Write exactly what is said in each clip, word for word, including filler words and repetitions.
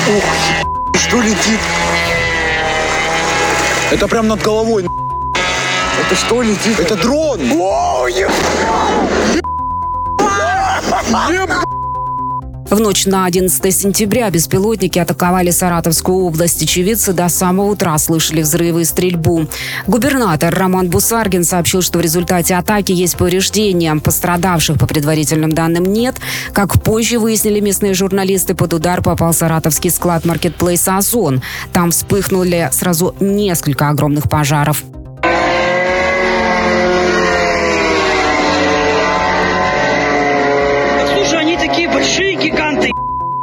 Что летит? Это прям над головой. Это что летит? Это дрон. О, еб... Еб... В ночь на одиннадцатое сентября беспилотники атаковали Саратовскую область. Очевидцы до самого утра слышали взрывы и стрельбу. Губернатор Роман Бусаргин сообщил, что в результате атаки есть повреждения. Пострадавших, по предварительным данным, нет. Как позже выяснили местные журналисты, под удар попал саратовский склад маркетплейса «Озон». Там вспыхнули сразу несколько огромных пожаров. Большие гиганты.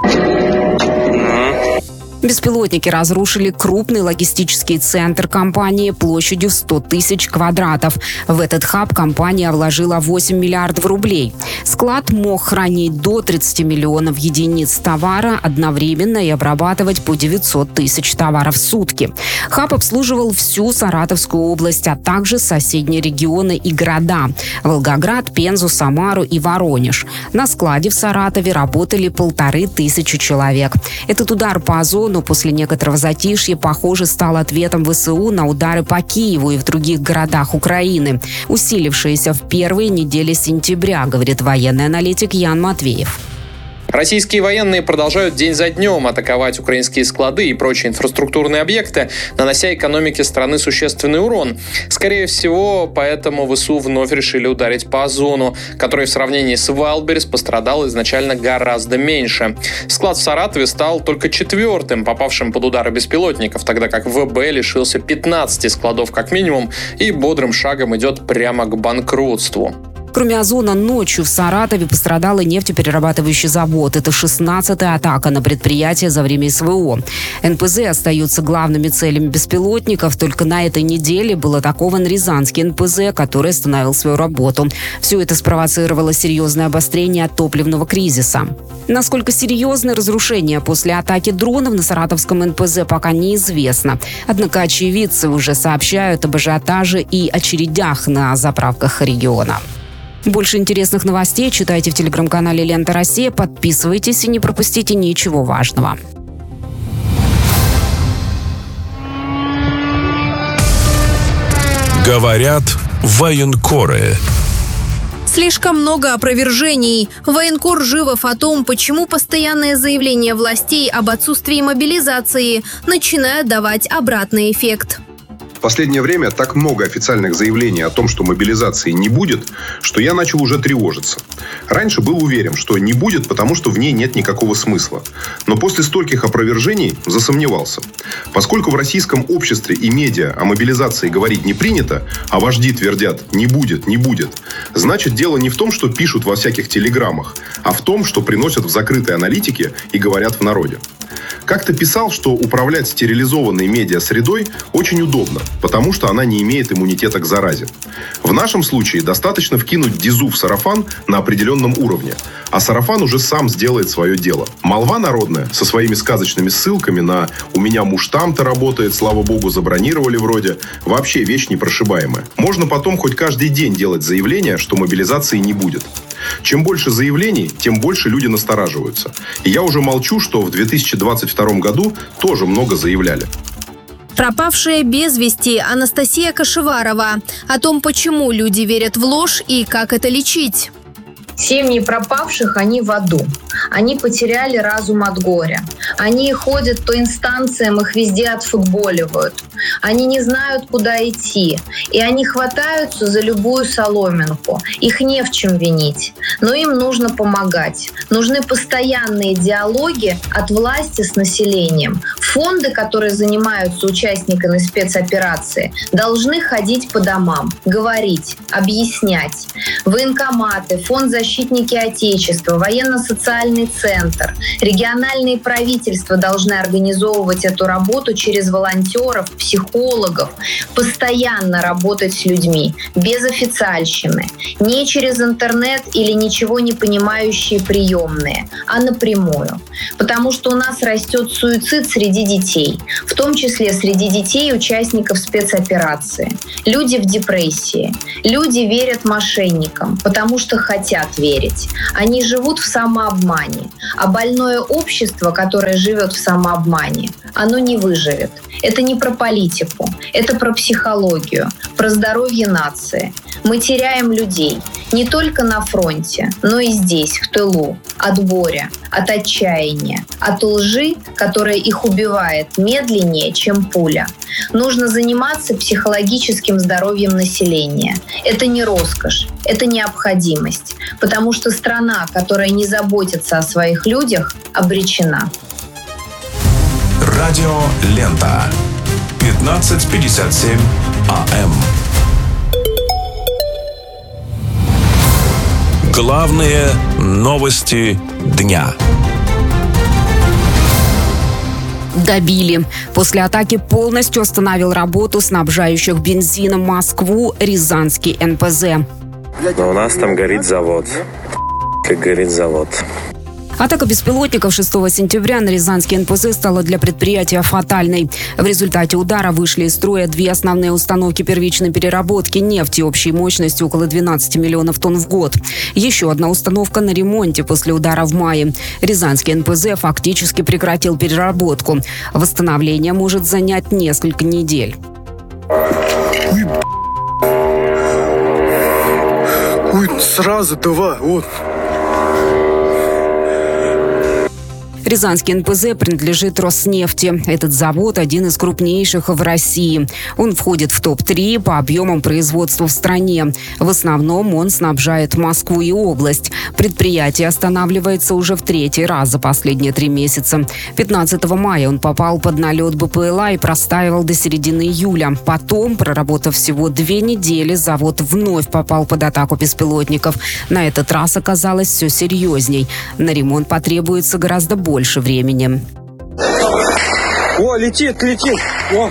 Беспилотники разрушили крупный логистический центр компании площадью в сто тысяч квадратов. В этот хаб компания вложила восемь миллиардов рублей. Склад мог хранить до тридцати миллионов единиц товара одновременно и обрабатывать по девятьсот тысяч товаров в сутки. Хаб обслуживал всю Саратовскую область, а также соседние регионы и города – Волгоград, Пензу, Самару и Воронеж. На складе в Саратове работали полторы тысячи человек. Этот удар по Озону после некоторого затишья, похоже, стал ответом ВСУ на удары по Киеву и в других городах Украины, усилившиеся в первые недели сентября, говорит военный аналитик Ян Матвеев. Российские военные продолжают день за днем атаковать украинские склады и прочие инфраструктурные объекты, нанося экономике страны существенный урон. Скорее всего, поэтому ВСУ вновь решили ударить по Озону, который в сравнении с Вайлдберрис пострадал изначально гораздо меньше. Склад в Саратове стал только четвертым, попавшим под удары беспилотников, тогда как ВБ лишился пятнадцати складов как минимум и бодрым шагом идет прямо к банкротству. Кроме Озона, ночью в Саратове пострадал и нефтеперерабатывающий завод. Это шестнадцатая атака на предприятие за время СВО. эн пэ зэ остаются главными целями беспилотников. Только на этой неделе был атакован Рязанский эн пэ зэ, который остановил свою работу. Все это спровоцировало серьезное обострение топливного кризиса. Насколько серьезны разрушения после атаки дронов на саратовском эн пэ зэ, пока неизвестно. Однако очевидцы уже сообщают об ажиотаже и очередях на заправках региона. Больше интересных новостей читайте в телеграм-канале «Лента Россия». Подписывайтесь и не пропустите ничего важного. Говорят военкоры. Слишком много опровержений. Военкор Живов о том, почему постоянные заявления властей об отсутствии мобилизации начинают давать обратный эффект. В последнее время так много официальных заявлений о том, что мобилизации не будет, что я начал уже тревожиться. Раньше был уверен, что не будет, потому что в ней нет никакого смысла. Но после стольких опровержений засомневался. Поскольку в российском обществе и медиа о мобилизации говорить не принято, а вожди твердят «не будет, не будет», значит, дело не в том, что пишут во всяких телеграммах, а в том, что приносят в закрытой аналитике и говорят в народе. Как-то писал, что управлять стерилизованной медиа-средой очень удобно, потому что она не имеет иммунитета к заразе. В нашем случае достаточно вкинуть дизу в сарафан на определенном уровне, а сарафан уже сам сделает свое дело. Молва народная со своими сказочными ссылками на «у меня муж там-то работает, слава богу, забронировали вроде» вообще вещь непрошибаемая. Можно потом хоть каждый день делать заявление, что мобилизации не будет. Чем больше заявлений, тем больше люди настораживаются. И я уже молчу, что в две тысячи двадцать втором году тоже много заявляли. Пропавшая без вести Анастасия Кашеварова. О том, почему люди верят в ложь и как это лечить. Семьи пропавших, они в аду. Они потеряли разум от горя. Они ходят по инстанциям, их везде отфутболивают. Они не знают, куда идти. И они хватаются за любую соломинку. Их не в чем винить. Но им нужно помогать. Нужны постоянные диалоги от власти с населением. Фонды, которые занимаются участниками спецоперации, должны ходить по домам, говорить, объяснять. Военкоматы, фонд «Защитники Отечества», военно-социальный центр, региональные правительства должны организовывать эту работу через волонтеров, психологов, постоянно работать с людьми, без официальщины, не через интернет или ничего не понимающие приемные, а напрямую. Потому что у нас растет суицид среди среди детей, в том числе среди детей участников спецоперации. Люди в депрессии. Люди верят мошенникам, потому что хотят верить. Они живут в самообмане. А больное общество, которое живет в самообмане, оно не выживет. Это не про политику, это про психологию, про здоровье нации. Мы теряем людей не только на фронте, но и здесь, в тылу, от горя, от отчаяния, от лжи, которая их убивает медленнее, чем пуля. Нужно заниматься психологическим здоровьем населения. Это не роскошь, это необходимость, потому что страна, которая не заботится о своих людях, обречена. Радио Лента. пятнадцать пятьдесят семь АМ. Главные новости дня. Добили. После атаки полностью остановил работу снабжающих бензином Москву Рязанский эн пэ зэ. Но у нас там горит завод. Как горит завод. Атака беспилотников шестого сентября на Рязанский эн пэ зэ стала для предприятия фатальной. В результате удара вышли из строя две основные установки первичной переработки нефти общей мощностью около двенадцати миллионов тонн в год. Еще одна установка на ремонте после удара в мае. Рязанский эн пэ зэ фактически прекратил переработку. Восстановление может занять несколько недель. Ой, Ой сразу два, вот. Рязанский эн пэ зэ принадлежит Роснефти. Этот завод один из крупнейших в России. Он входит в топ три по объемам производства в стране. В основном он снабжает Москву и область. Предприятие останавливается уже в третий раз за последние три месяца. пятнадцатого мая он попал под налет бэ пэ эл а и простаивал до середины июля. Потом, проработав всего две недели, завод вновь попал под атаку беспилотников. На этот раз оказалось все серьезней. На ремонт потребуется гораздо больше. больше времени. О, летит, летит. О.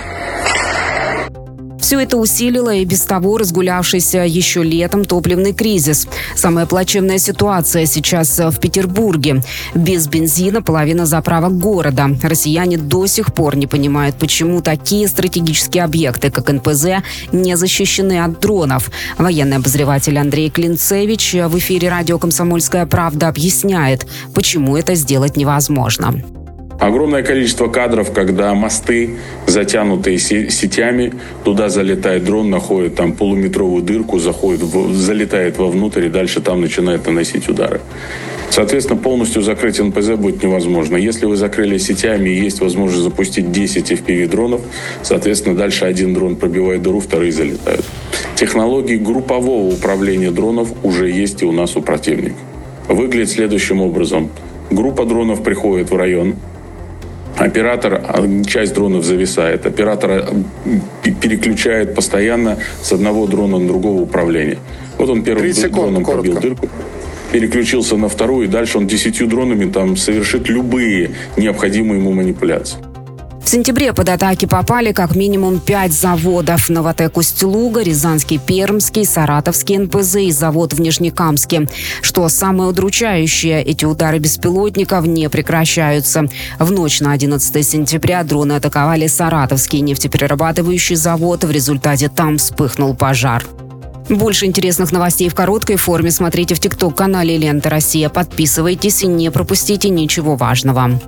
Все это усилило и без того разгулявшийся еще летом топливный кризис. Самая плачевная ситуация сейчас в Петербурге. Без бензина половина заправок города. Россияне до сих пор не понимают, почему такие стратегические объекты, как эн пэ зэ, не защищены от дронов. Военный обозреватель Андрей Клинцевич в эфире радио «Комсомольская правда» объясняет, почему это сделать невозможно. Огромное количество кадров, когда мосты, затянутые сетями, туда залетает дрон, находит там полуметровую дырку, заходит, в, залетает вовнутрь и дальше там начинает наносить удары. Соответственно, полностью закрыть эн пэ зэ будет невозможно. Если вы закрыли сетями и есть возможность запустить десять эф пи ви-дронов, соответственно, дальше один дрон пробивает дыру, вторые залетают. Технологии группового управления дронов уже есть и у нас у противника. Выглядит следующим образом. Группа дронов приходит в район. Оператор, часть дронов зависает, оператор переключает постоянно с одного дрона на другого управления. Вот он первым дроном пробил дырку, переключился на вторую, и дальше он десятью дронами там совершит любые необходимые ему манипуляции. В сентябре под атаки попали как минимум пять заводов. Новотек Усть-Луга, Рязанский Пермский, Саратовский эн пэ зэ и завод в Нижнекамске. Что самое удручающее, эти удары беспилотников не прекращаются. В ночь на одиннадцатое сентября дроны атаковали Саратовский нефтеперерабатывающий завод. В результате там вспыхнул пожар. Больше интересных новостей в короткой форме смотрите в тикток-канале «Лента Россия». Подписывайтесь и не пропустите ничего важного.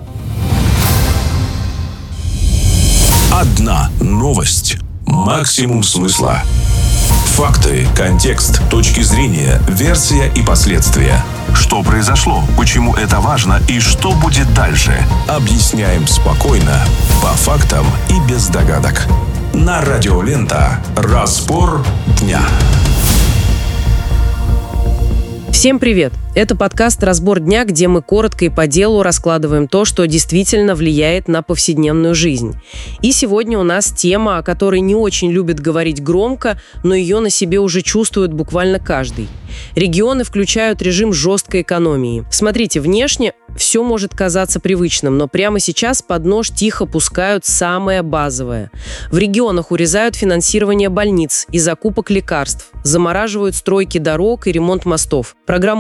Одна новость. Максимум смысла. Факты, контекст, точки зрения, версия и последствия. Что произошло, почему это важно и что будет дальше. Объясняем спокойно, по фактам и без догадок. На Радио Лента. Разбор дня. Всем привет! Это подкаст «Разбор дня», где мы коротко и по делу раскладываем то, что действительно влияет на повседневную жизнь. И сегодня у нас тема, о которой не очень любят говорить громко, но ее на себе уже чувствует буквально каждый. Регионы включают режим жесткой экономии. Смотрите, внешне все может казаться привычным, но прямо сейчас под нож тихо пускают самое базовое. В регионах урезают финансирование больниц и закупок лекарств, замораживают стройки дорог и ремонт мостов. Программу модернизации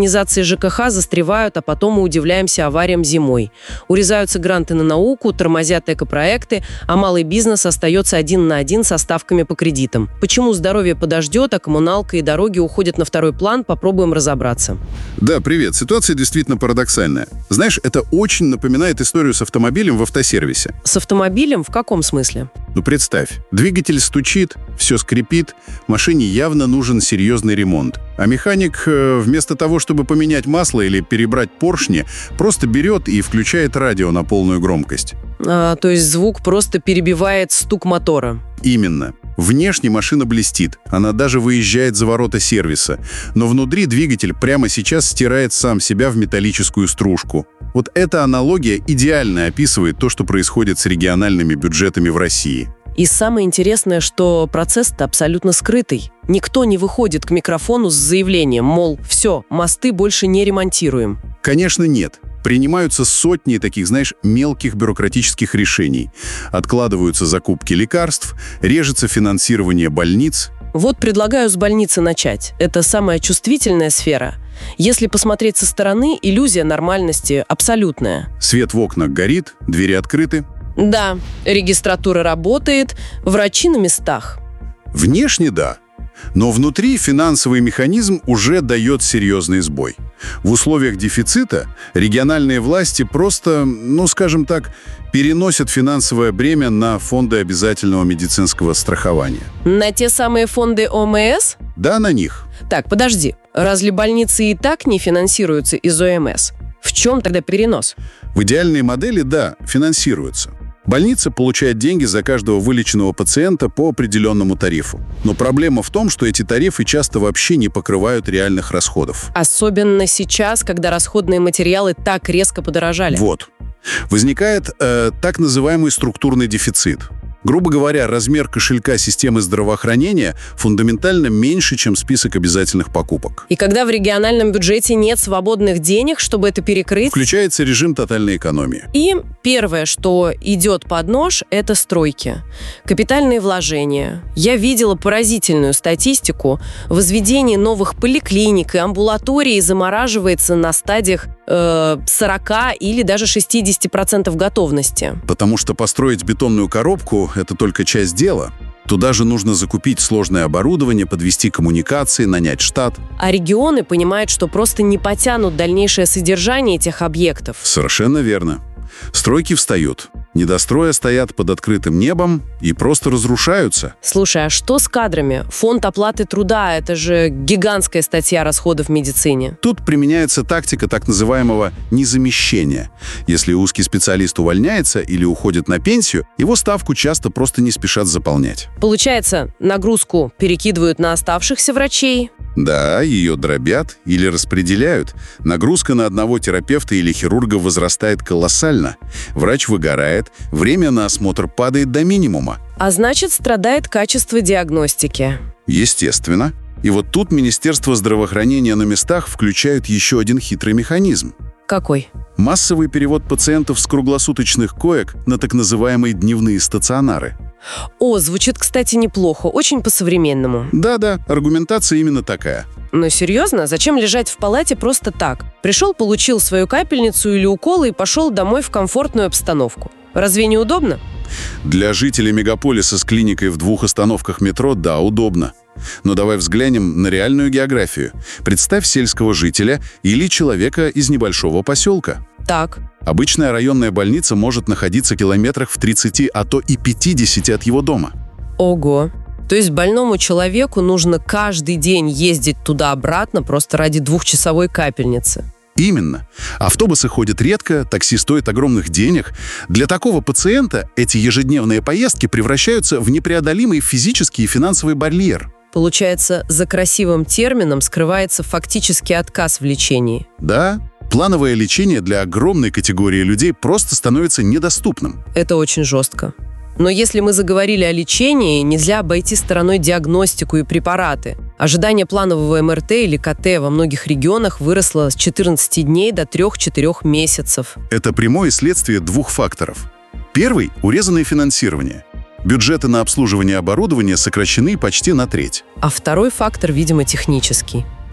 модернизации ЖКХ застревают, а потом мы удивляемся авариям зимой. Урезаются гранты на науку, тормозят экопроекты, а малый бизнес остается один на один со ставками по кредитам. Почему здоровье подождет, а коммуналка и дороги уходят на второй план, попробуем разобраться. Да, привет. Ситуация действительно парадоксальная. Знаешь, это очень напоминает историю с автомобилем в автосервисе. С автомобилем в каком смысле? Ну, представь, двигатель стучит, все скрипит, машине явно нужен серьезный ремонт. А механик э, вместо того, чтобы поменять масло или перебрать поршни, просто берет и включает радио на полную громкость. А, то есть звук просто перебивает стук мотора. Именно. Внешне машина блестит, она даже выезжает за ворота сервиса, но внутри двигатель прямо сейчас стирает сам себя в металлическую стружку. Вот эта аналогия идеально описывает то, что происходит с региональными бюджетами в России. И самое интересное, что процесс-то абсолютно скрытый. Никто не выходит к микрофону с заявлением, мол, все, мосты больше не ремонтируем. Конечно, нет. Принимаются сотни таких, знаешь, мелких бюрократических решений. Откладываются закупки лекарств, режется финансирование больниц. Вот предлагаю с больницы начать. Это самая чувствительная сфера. Если посмотреть со стороны, иллюзия нормальности абсолютная. Свет в окнах горит, двери открыты. Да, регистратура работает, врачи на местах. Внешне да, но внутри финансовый механизм уже дает серьезный сбой. В условиях дефицита региональные власти просто, ну скажем так, переносят финансовое бремя на фонды обязательного медицинского страхования. На те самые фонды ОМС? Да, на них. Так, подожди, разве больницы и так не финансируются из ОМС? В чем тогда перенос? В идеальной модели, да, финансируются. Больница получает деньги за каждого вылеченного пациента по определенному тарифу. Но проблема в том, что эти тарифы часто вообще не покрывают реальных расходов. Особенно сейчас, когда расходные материалы так резко подорожали. Вот. Возникает э, так называемый структурный дефицит. Грубо говоря, размер кошелька системы здравоохранения фундаментально меньше, чем список обязательных покупок. И когда в региональном бюджете нет свободных денег, чтобы это перекрыть... Включается режим тотальной экономии. И первое, что идет под нож, это стройки. Капитальные вложения. Я видела поразительную статистику. Возведение новых поликлиник и амбулаторий замораживается на стадиях э, сорок или даже шестьдесят процентов готовности. Потому что построить бетонную коробку — это только часть дела. Туда же нужно закупить сложное оборудование, подвести коммуникации, нанять штат. А регионы понимают, что просто не потянут дальнейшее содержание этих объектов. Совершенно верно. Стройки встают. Недостроя стоят под открытым небом и просто разрушаются. Слушай, а что с кадрами? Фонд оплаты труда – это же гигантская статья расходов в медицине. Тут применяется тактика так называемого незамещения. Если узкий специалист увольняется или уходит на пенсию, его ставку часто просто не спешат заполнять. Получается, нагрузку перекидывают на оставшихся врачей? Да, ее дробят или распределяют. Нагрузка на одного терапевта или хирурга возрастает колоссально. Врач выгорает, время на осмотр падает до минимума. А значит, страдает качество диагностики. Естественно. И вот тут Министерство здравоохранения на местах включает еще один хитрый механизм. Какой? Массовый перевод пациентов с круглосуточных коек на так называемые дневные стационары. О, звучит, кстати, неплохо, очень по-современному. Да-да, аргументация именно такая. Но серьезно, зачем лежать в палате просто так? Пришел, получил свою капельницу или укол и пошел домой в комфортную обстановку. Разве не удобно? Для жителей мегаполиса с клиникой в двух остановках метро, да, удобно. Но давай взглянем на реальную географию. Представь сельского жителя или человека из небольшого поселка. Так. Обычная районная больница может находиться в километрах в тридцати, а то и пятидесяти от его дома. Ого. То есть больному человеку нужно каждый день ездить туда-обратно просто ради двухчасовой капельницы. Именно. Автобусы ходят редко, такси стоит огромных денег. Для такого пациента эти ежедневные поездки превращаются в непреодолимый физический и финансовый барьер. Получается, за красивым термином скрывается фактически отказ в лечении. Да. Плановое лечение для огромной категории людей просто становится недоступным. Это очень жестко. Но если мы заговорили о лечении, нельзя обойти стороной диагностику и препараты. Ожидание планового эм эр тэ или ка тэ во многих регионах выросло с четырнадцати дней до трёх-четырёх месяцев. Это прямое следствие двух факторов. Первый – урезанное финансирование. Бюджеты на обслуживание оборудования сокращены почти на треть. А второй фактор, видимо, технический.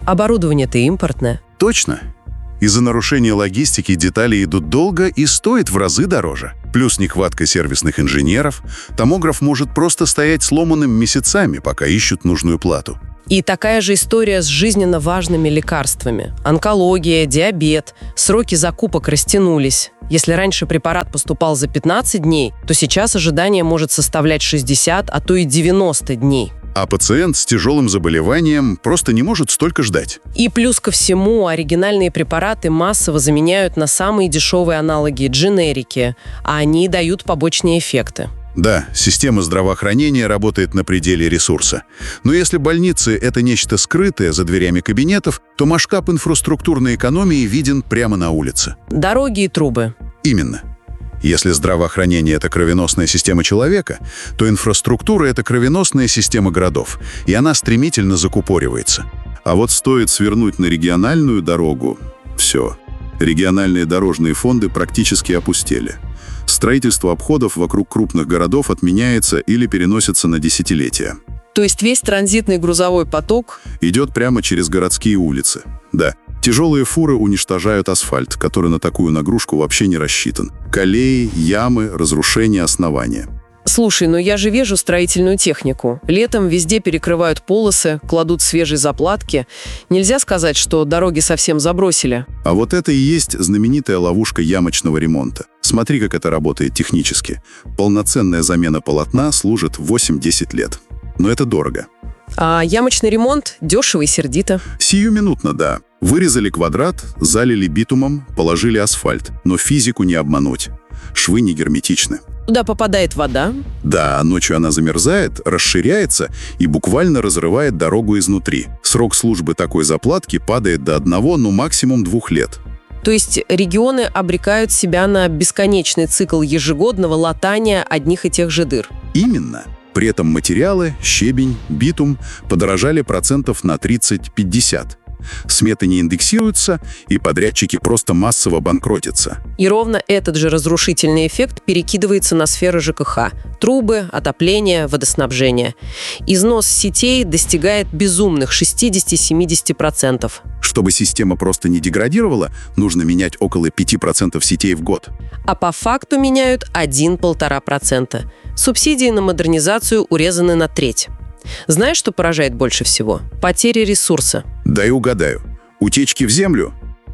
Оборудование-то импортное. Точно. Из-за нарушения логистики детали идут долго и стоят в разы дороже. Плюс нехватка сервисных инженеров. Томограф может просто стоять сломанным месяцами, пока ищут нужную плату. И такая же история с жизненно важными лекарствами. Онкология, диабет. Сроки закупок растянулись. Если раньше препарат поступал за пятнадцать дней, то сейчас ожидание может составлять шестьдесят, а то и девяносто дней. А пациент с тяжелым заболеванием просто не может столько ждать. И плюс ко всему, оригинальные препараты массово заменяют на самые дешевые аналоги дженерики, а они дают побочные эффекты. Да, система здравоохранения работает на пределе ресурса. Но если больницы — это нечто скрытое за дверями кабинетов, то масштаб инфраструктурной экономии виден прямо на улице. Дороги и трубы. Именно. Если здравоохранение — это кровеносная система человека, то инфраструктура — это кровеносная система городов, и она стремительно закупоривается. А вот стоит свернуть на региональную дорогу — все. Региональные дорожные фонды практически опустели. Строительство обходов вокруг крупных городов отменяется или переносится на десятилетия. То есть весь транзитный грузовой поток идет прямо через городские улицы. Да. Тяжелые фуры уничтожают асфальт, который на такую нагрузку вообще не рассчитан. Колеи, ямы, разрушение основания. Слушай, ну я же вижу строительную технику. Летом везде перекрывают полосы, кладут свежие заплатки. Нельзя сказать, что дороги совсем забросили. А вот это и есть знаменитая ловушка ямочного ремонта. Смотри, как это работает технически. Полноценная замена полотна служит восемь-десять лет. Но это дорого. А ямочный ремонт дешево и сердито. Сиюминутно, да. Вырезали квадрат, залили битумом, положили асфальт. Но физику не обмануть. Швы не герметичны. Туда попадает вода. Да, ночью она замерзает, расширяется и буквально разрывает дорогу изнутри. Срок службы такой заплатки падает до одного, ну максимум двух лет. То есть регионы обрекают себя на бесконечный цикл ежегодного латания одних и тех же дыр. Именно. При этом материалы, щебень, битум подорожали процентов на тридцать-пятьдесят. Сметы не индексируются, и подрядчики просто массово банкротятся. И ровно этот же разрушительный эффект перекидывается на сферы ЖКХ. Трубы, отопление, водоснабжение. Износ сетей достигает безумных шестьдесят-семьдесят процентов. Чтобы система просто не деградировала, нужно менять около пяти процентов сетей в год. А по факту меняют один-полтора процента. Субсидии на модернизацию урезаны на треть. Знаешь, что поражает больше всего? Потери ресурса. Дай угадаю. Утечки в землю?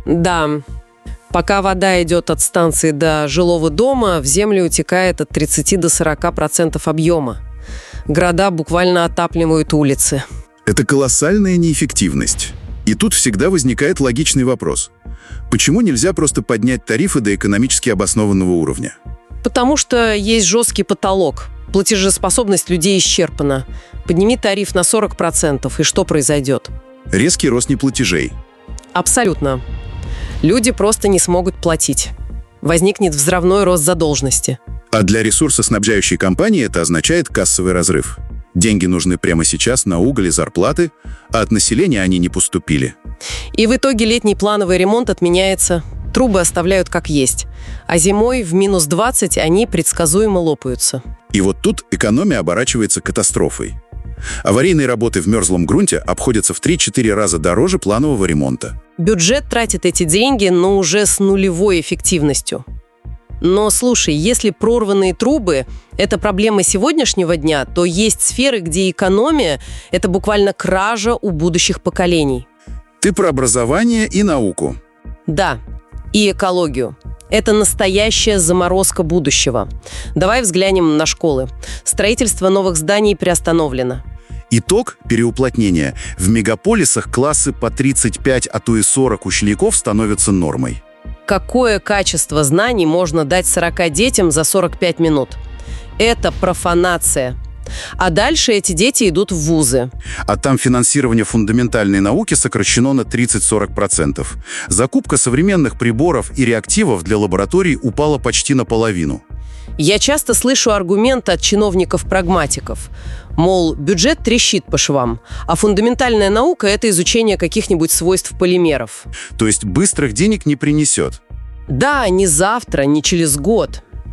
Да. Пока вода идет от станции до жилого дома, в землю утекает от тридцати до сорока процентов объема. Города буквально отапливают улицы. Это колоссальная неэффективность. И тут всегда возникает логичный вопрос. Почему нельзя просто поднять тарифы до экономически обоснованного уровня? Потому что есть жесткий потолок. Платежеспособность людей исчерпана. Подними тариф на сорок процентов, и что произойдет? Резкий рост неплатежей. Абсолютно. Люди просто не смогут платить. Возникнет взрывной рост задолженности. А для ресурсоснабжающей компании это означает кассовый разрыв. Деньги нужны прямо сейчас на уголь и зарплаты, а от населения они не поступили. И в итоге летний плановый ремонт отменяется. Трубы оставляют как есть. А зимой в минус двадцать они предсказуемо лопаются. И вот тут экономия оборачивается катастрофой. Аварийные работы в мерзлом грунте обходятся в три-четыре раза дороже планового ремонта. Бюджет тратит эти деньги, но уже с нулевой эффективностью. Но слушай, если прорванные трубы – это проблема сегодняшнего дня, то есть сферы, где экономия – это буквально кража у будущих поколений. Ты про образование и науку. Да, и экологию. Это настоящая заморозка будущего. Давай взглянем на школы. Строительство новых зданий приостановлено. Итог переуплотнения. В мегаполисах классы по тридцать пять, а то и сорок учеников становятся нормой. Какое качество знаний можно дать сорока детям за сорок пять минут? Это профанация. А дальше эти дети идут в вузы. А там финансирование фундаментальной науки сокращено на тридцать-сорок процентов. Закупка современных приборов и реактивов для лабораторий упала почти наполовину. Я часто слышу аргументы от чиновников-прагматиков. Мол, бюджет трещит по швам, а фундаментальная наука – это изучение каких-нибудь свойств полимеров. То есть быстрых денег не принесет? Да, не завтра, не через год.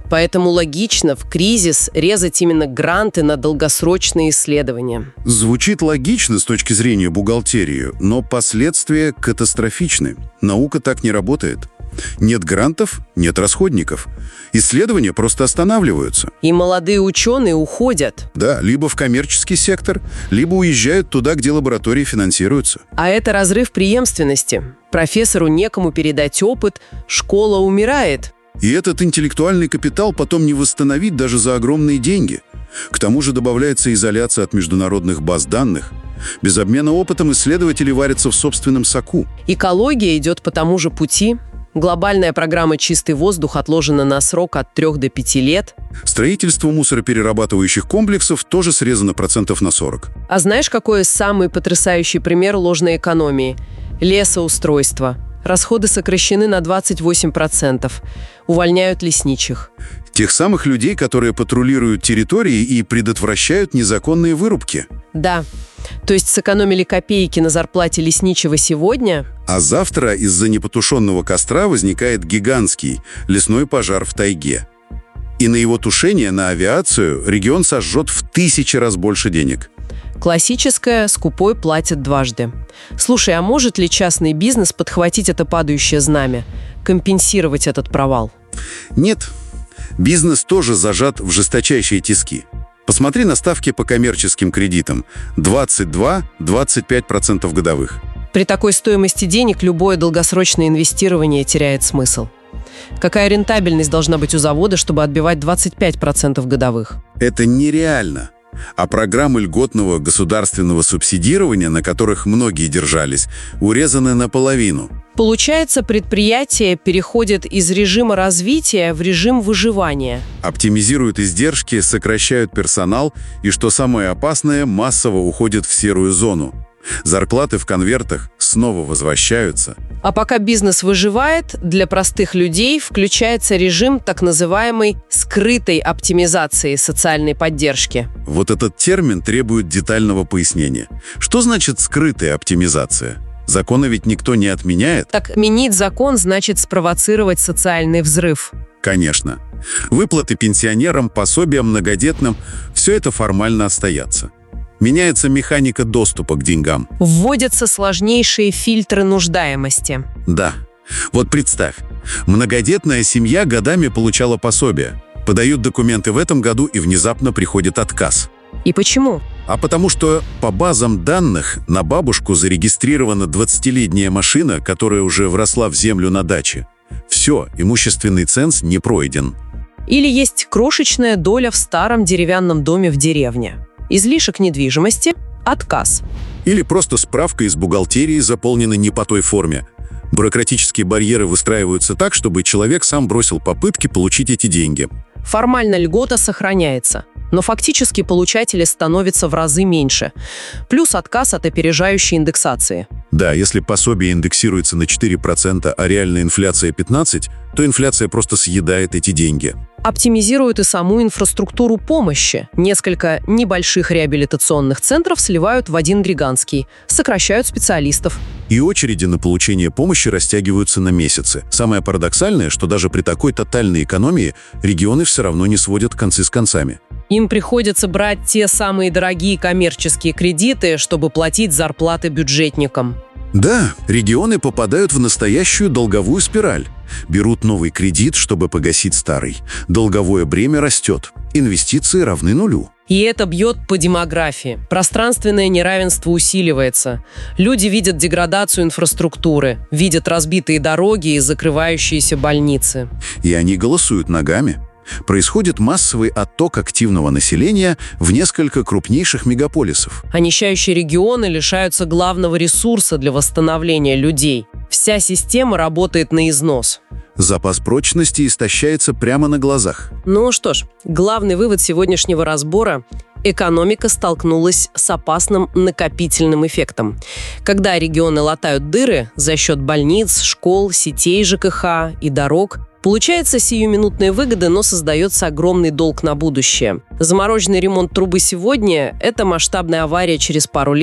Поэтому логично в кризис резать именно гранты на долгосрочные исследования. Звучит логично с точки зрения бухгалтерии, но последствия катастрофичны. Наука так не работает. Нет грантов – нет расходников. Исследования просто останавливаются. И молодые ученые уходят. Да, либо в коммерческий сектор, либо уезжают туда, где лаборатории финансируются. А это разрыв преемственности. Профессору некому передать опыт, школа умирает. И этот интеллектуальный капитал потом не восстановить даже за огромные деньги. К тому же добавляется изоляция от международных баз данных. Без обмена опытом исследователи варятся в собственном соку. Экология идет по тому же пути. Глобальная программа «Чистый воздух» отложена на срок от трех до пяти лет. Строительство мусороперерабатывающих комплексов тоже срезано процентов на сорок. А знаешь, какой самый потрясающий пример ложной экономии? Лесоустройство. Расходы сокращены на двадцать восемь процентов. Увольняют лесничих. Тех самых людей, которые патрулируют территории и предотвращают незаконные вырубки. Да. То есть сэкономили копейки на зарплате лесничего сегодня, а завтра из-за непотушенного костра возникает гигантский лесной пожар в тайге. И на его тушение, на авиацию, регион сожжет в тысячи раз больше денег. Классическое «скупой платит дважды». Слушай, а может ли частный бизнес подхватить это падающее знамя, компенсировать этот провал? Нет. Бизнес тоже зажат в жесточайшие тиски. Посмотри на ставки по коммерческим кредитам – двадцать два - двадцать пять процентов годовых. При такой стоимости денег любое долгосрочное инвестирование теряет смысл. Какая рентабельность должна быть у завода, чтобы отбивать двадцать пять процентов годовых? Это нереально. А программы льготного государственного субсидирования, на которых многие держались, урезаны наполовину. Получается, предприятие переходит из режима развития в режим выживания. Оптимизируют издержки, сокращают персонал и, что самое опасное, массово уходят в серую зону. Зарплаты в конвертах снова возвращаются. А пока бизнес выживает, для простых людей включается режим так называемой скрытой оптимизации социальной поддержки. Вот этот термин требует детального пояснения. Что значит скрытая оптимизация? Законы ведь никто не отменяет. Так отменить закон значит спровоцировать социальный взрыв. Конечно. Выплаты пенсионерам, пособиям многодетным – все это формально остается. Меняется механика доступа к деньгам. Вводятся сложнейшие фильтры нуждаемости. Да. Вот представь, многодетная семья годами получала пособие. Подают документы в этом году, и внезапно приходит отказ. И почему? А потому что по базам данных на бабушку зарегистрирована двадцатилетняя машина, которая уже вросла в землю на даче. Все, имущественный ценз не пройден. Или есть крошечная доля в старом деревянном доме в деревне. Излишек недвижимости – отказ. Или просто справка из бухгалтерии заполнена не по той форме. Бюрократические барьеры выстраиваются так, чтобы человек сам бросил попытки получить эти деньги. Формально льгота сохраняется, но фактически получателей становится в разы меньше. Плюс отказ от опережающей индексации. Да, если пособие индексируется на четыре процента, а реальная инфляция пятнадцать процентов, то инфляция просто съедает эти деньги. Оптимизируют и саму инфраструктуру помощи. Несколько небольших реабилитационных центров сливают в один гигантский, сокращают специалистов. И очереди на получение помощи растягиваются на месяцы. Самое парадоксальное, что даже при такой тотальной экономии регионы все равно не сводят концы с концами. Им приходится брать те самые дорогие коммерческие кредиты, чтобы платить зарплаты бюджетникам. Да, регионы попадают в настоящую долговую спираль. Берут новый кредит, чтобы погасить старый. Долговое бремя растет. Инвестиции равны нулю. И это бьет по демографии. Пространственное неравенство усиливается. Люди видят деградацию инфраструктуры, видят разбитые дороги и закрывающиеся больницы. И они голосуют ногами. Происходит массовый отток активного населения в несколько крупнейших мегаполисов. А нищающие регионы лишаются главного ресурса для восстановления людей. Вся система работает на износ. Запас прочности истощается прямо на глазах. Ну что ж, главный вывод сегодняшнего разбора – экономика столкнулась с опасным накопительным эффектом. Когда регионы латают дыры за счет больниц, школ, сетей ЖКХ и дорог, получается сиюминутные выгоды, но создается огромный долг на будущее. Замороженный ремонт трубы сегодня – это масштабная авария через пару лет,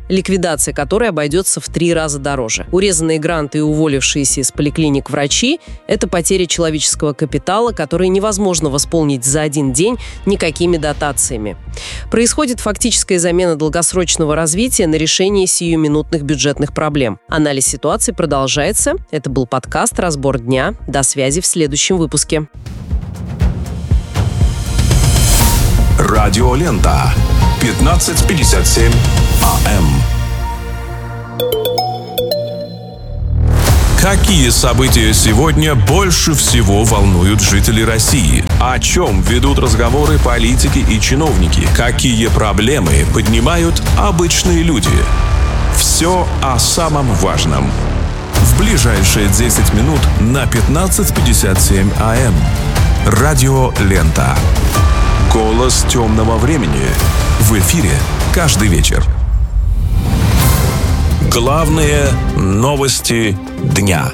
ликвидация которой обойдется в три раза дороже. Урезанные гранты и уволившиеся из поликлиник врачи – это потеря человеческого капитала, который невозможно восполнить за один день никакими дотациями. Происходит фактическая замена долгосрочного развития на решение сиюминутных бюджетных проблем. Анализ ситуации продолжается. Это был подкаст «Разбор дня». До связи в следующем выпуске. Радиолента. пятнадцать пятьдесят семь АМ. Какие события сегодня больше всего волнуют жителей России? О чем ведут разговоры политики и чиновники? Какие проблемы поднимают обычные люди? Все о самом важном. В ближайшие десять минут на пятнадцать пятьдесят семь АМ. Радиолента. Голос темного времени. В эфире каждый вечер. Главные новости дня.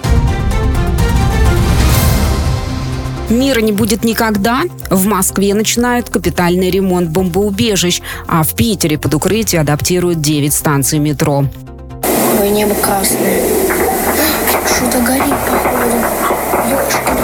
Мира не будет никогда. В Москве начинают капитальный ремонт бомбоубежищ, а в Питере под укрытие адаптируют девять станций метро. Ой, небо красное. Что-то горит, походу. Ёшкин.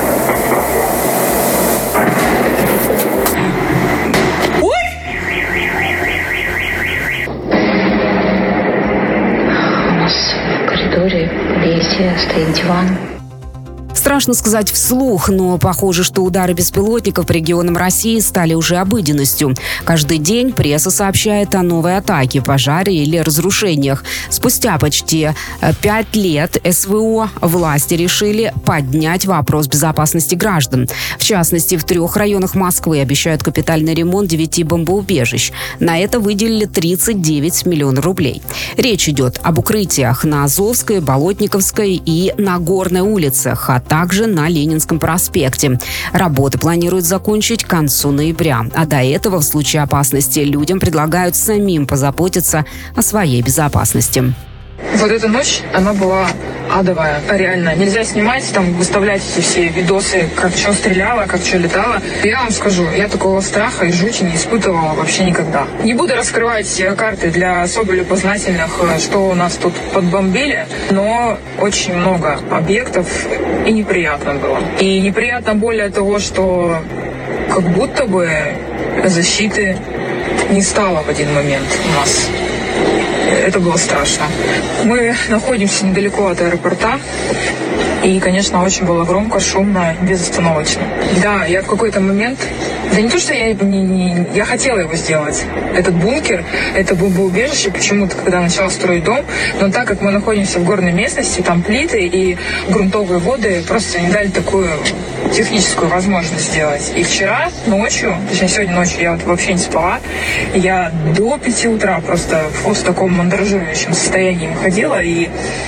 В подъезде стоит диван. Страшно сказать вслух, но похоже, что удары беспилотников по регионам России стали уже обыденностью. Каждый день пресса сообщает о новой атаке, пожаре или разрушениях. Спустя почти пять лет СВО власти решили поднять вопрос безопасности граждан. В частности, в трех районах Москвы обещают капитальный ремонт девяти бомбоубежищ. На это выделили тридцать девять миллионов рублей. Речь идет об укрытиях на Азовской, Болотниковской и Нагорной улицах, а также на Ленинском проспекте. Работы планируют закончить к концу ноября. А до этого, в случае опасности, людям предлагают самим позаботиться о своей безопасности. Вот эта ночь, она была адовая, реально. Нельзя снимать, там, выставлять эти все видосы, как что стреляло, как что летало. Я вам скажу, я такого страха и жути не испытывала вообще никогда. Не буду раскрывать карты для особо любознательных, что у нас тут подбомбили, но очень много объектов, и неприятно было. И неприятно более того, что как будто бы защиты не стало в один момент у нас. Это было страшно. Мы находимся недалеко от аэропорта. И, конечно, очень было громко, шумно, безостановочно. Да, я в какой-то момент... Да не то, что я не, не... Я хотела его сделать. Этот бункер, это бомбоубежище, почему-то, когда начала строить дом. Но так как мы находимся в горной местности, там плиты и грунтовые воды просто не дали такую техническую возможность сделать. И вчера ночью, точнее, сегодня ночью я вот вообще не спала. Я до пяти утра просто в таком мандражирующем состоянии ходила. И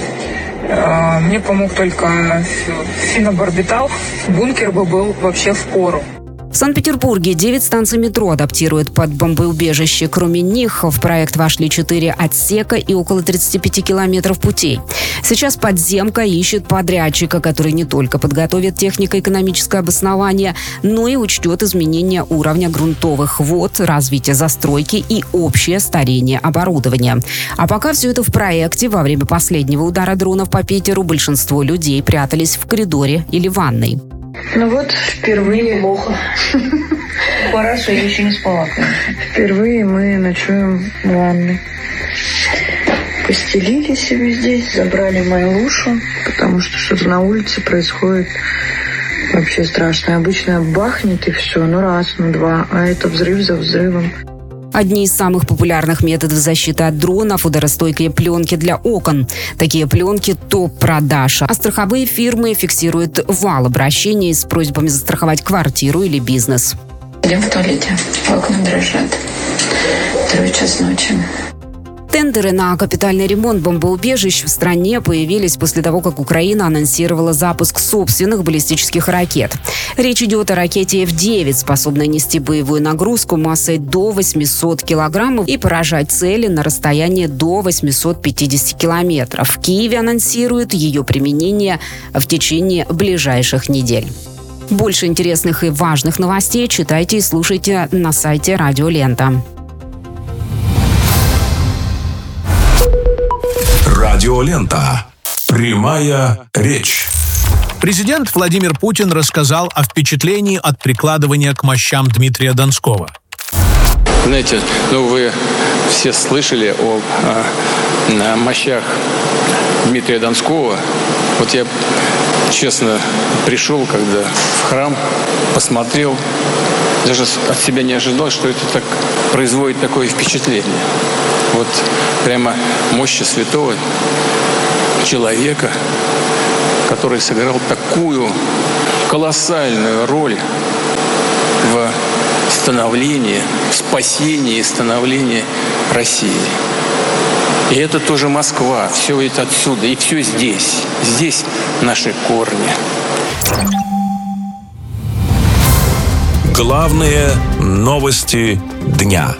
э, мне помог только фенобарбитал. Бункер бы был вообще впору. В Санкт-Петербурге девять станций метро адаптируют под бомбоубежище. Кроме них в проект вошли четыре отсека и около тридцати пяти километров путей. Сейчас подземка ищет подрядчика, который не только подготовит технико-экономическое обоснование, но и учтет изменения уровня грунтовых вод, развитие застройки и общее старение оборудования. А пока все это в проекте, во время последнего удара дронов по Питеру большинство людей прятались в коридоре или ванной. Ну вот, впервые... Плохо. Хорошо, я еще не спала, конечно. Впервые мы ночуем в ванной. Постелили себе здесь, забрали мою лушу, потому что что-то на улице происходит вообще страшно. Обычно бахнет и все, ну раз, ну два, а это взрыв за взрывом. Одни из самых популярных методов защиты от дронов – ударостойкие пленки для окон. Такие пленки – топ-продаж. А страховые фирмы фиксируют вал обращений с просьбами застраховать квартиру или бизнес. Идем в туалете. Окна дрожат. Второй час ночи. Тендеры на капитальный ремонт бомбоубежищ в стране появились после того, как Украина анонсировала запуск собственных баллистических ракет. Речь идет о ракете эф девять, способной нести боевую нагрузку массой до восьмисот килограммов и поражать цели на расстоянии до восьмисот пятидесяти километров. В Киеве анонсируют ее применение в течение ближайших недель. Больше интересных и важных новостей читайте и слушайте на сайте Радиолента. Радиолента. Прямая речь. Президент Владимир Путин рассказал о впечатлении от прикладывания к мощам Дмитрия Донского. Знаете, ну вы все слышали о, о, о мощах Дмитрия Донского. Вот я, честно, пришел, когда в храм, посмотрел, даже от себя не ожидал, что это так производит такое впечатление. Вот прямо мощи святого человека, который сыграл такую колоссальную роль в становлении, в спасении и становлении России. И это тоже Москва, все это отсюда, и все здесь. Здесь наши корни. Главные новости дня.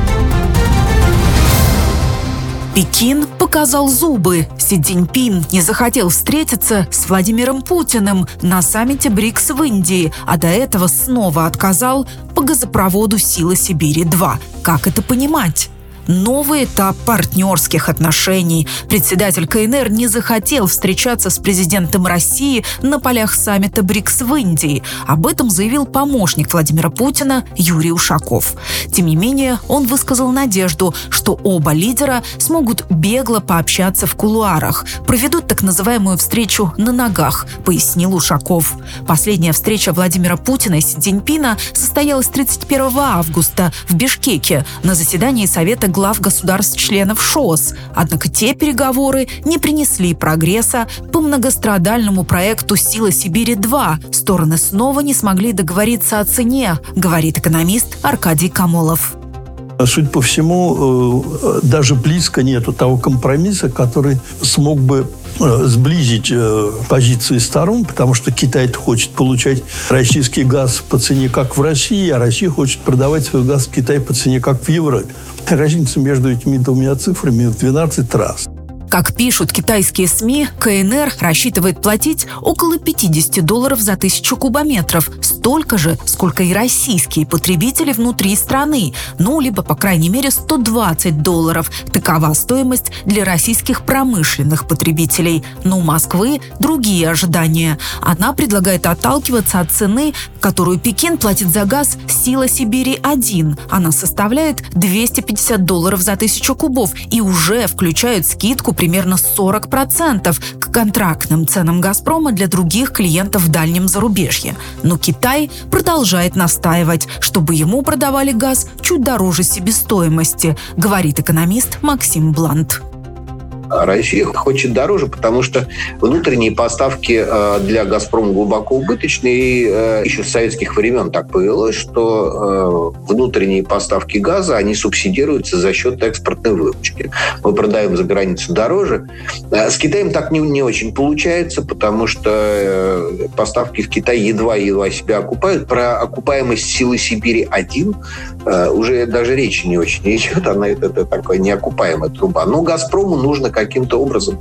Пекин показал зубы. Си Цзиньпин не захотел встретиться с Владимиром Путиным на саммите БРИКС в Индии, а до этого снова отказал по газопроводу «Сила Сибири-два». Как это понимать? Новый этап партнерских отношений. Председатель КНР не захотел встречаться с президентом России на полях саммита БРИКС в Индии. Об этом заявил помощник Владимира Путина Юрий Ушаков. Тем не менее, он высказал надежду, что оба лидера смогут бегло пообщаться в кулуарах, проведут так называемую встречу на ногах, пояснил Ушаков. Последняя встреча Владимира Путина и Си Цзиньпина состоялась тридцать первого августа в Бишкеке на заседании Совета глав государств-членов ШОС. Однако те переговоры не принесли прогресса по многострадальному проекту «Сила Сибири-два». Стороны снова не смогли договориться о цене, говорит экономист Аркадий Камолов. Судя по всему, даже близко нету того компромисса, который смог бы сблизить позиции сторон, потому что Китай хочет получать российский газ по цене, как в России, а Россия хочет продавать свой газ в Китай по цене, как в Европе. Разница между этими двумя цифрами в двенадцать раз. Как пишут китайские СМИ, КНР рассчитывает платить около пятьдесят долларов за тысячу кубометров. Столько же, сколько и российские потребители внутри страны. Ну, либо, по крайней мере, сто двадцать долларов. Такова стоимость для российских промышленных потребителей. Но у Москвы другие ожидания. Она предлагает отталкиваться от цены, которую Пекин платит за газ «Сила Сибири-один». Она составляет двести пятьдесят долларов за тысячу кубов и уже включает скидку примерно сорок процентов к контрактным ценам «Газпрома» для других клиентов в дальнем зарубежье. Но Китай продолжает настаивать, чтобы ему продавали газ чуть дороже себестоимости, говорит экономист Максим Блант. Россия хочет дороже, потому что внутренние поставки для «Газпрома» глубоко убыточные. И еще с советских времен так повелось, что внутренние поставки газа, они субсидируются за счет экспортной выручки. Мы продаем за границу дороже. С Китаем так не, не очень получается, потому что поставки в Китай едва-едва себя окупают. Про окупаемость «Силы Сибири-один» уже даже речи не очень идет. Она это, это такая неокупаемая труба. Но «Газпрому» нужно каким-то образом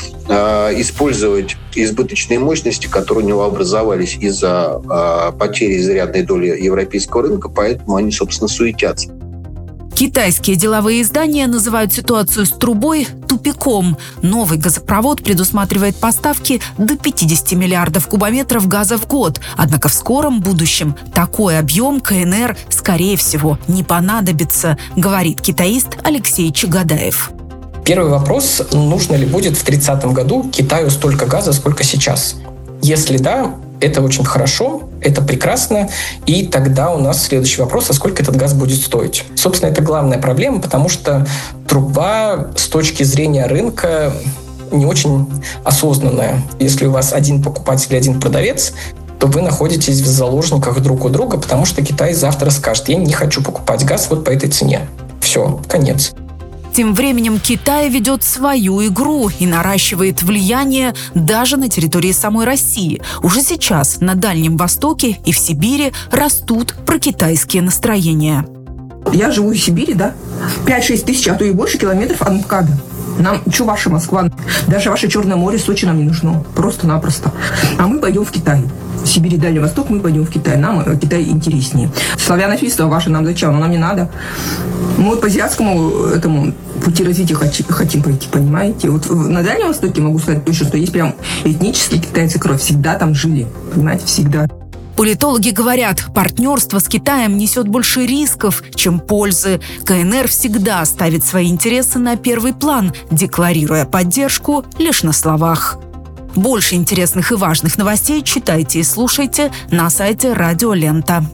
э, использовать избыточные мощности, которые у него образовались из-за э, потери изрядной доли европейского рынка, поэтому они, собственно, суетятся. Китайские деловые издания называют ситуацию с трубой тупиком. Новый газопровод предусматривает поставки до пятьдесят миллиардов кубометров газа в год. Однако в скором будущем такой объем КНР, скорее всего, не понадобится, говорит китаист Алексей Чагадаев. Первый вопрос, нужно ли будет в тридцатом году Китаю столько газа, сколько сейчас? Если да, это очень хорошо, это прекрасно, и тогда у нас следующий вопрос, а сколько этот газ будет стоить? Собственно, это главная проблема, потому что труба с точки зрения рынка не очень осознанная. Если у вас один покупатель и один продавец, то вы находитесь в заложниках друг у друга, потому что Китай завтра скажет: я не хочу покупать газ вот по этой цене. Все, конец. Тем временем Китай ведет свою игру и наращивает влияние даже на территории самой России. Уже сейчас на Дальнем Востоке и в Сибири растут прокитайские настроения. Я живу в Сибири, да, пять-шесть тысяч, а то и больше километров от МКАДа. Нам, что ваша Москва? Даже ваше Черное море, Сочи нам не нужно. Просто-напросто. А мы пойдем в Китай. В Сибирь и Дальний Восток мы пойдем в Китай. Нам э, Китай интереснее. Славянофильство ваше нам зачем? Оно нам не надо. Мы вот по азиатскому этому пути развития хотим, хотим пойти, понимаете? Вот на Дальнем Востоке могу сказать точно, что есть прям этнические китайцы, которые всегда там жили. Понимаете, всегда. Политологи говорят, партнерство с Китаем несет больше рисков, чем пользы. КНР всегда ставит свои интересы на первый план, декларируя поддержку лишь на словах. Больше интересных и важных новостей читайте и слушайте на сайте Радио Лента.